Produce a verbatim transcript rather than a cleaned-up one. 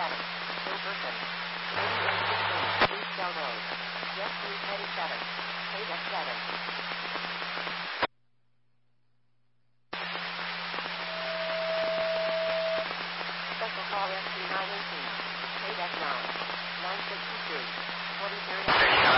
status. In person. thirty-eight sixteen. East Bell Road. Jet three thirty-seven. Paid at seven. Special call S T nine eighteen. Paid at nine. nine sixty-two. twenty-third Avenue.